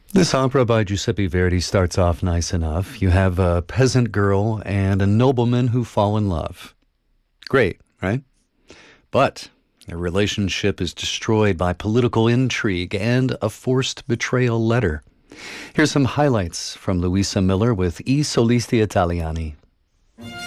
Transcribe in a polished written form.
This opera by Giuseppe Verdi starts off nice enough. You have a peasant girl and a nobleman who fall in love. Great, right? But their relationship is destroyed by political intrigue and a forced betrayal letter. Here's some highlights from Luisa Miller with I Solisti Italiani.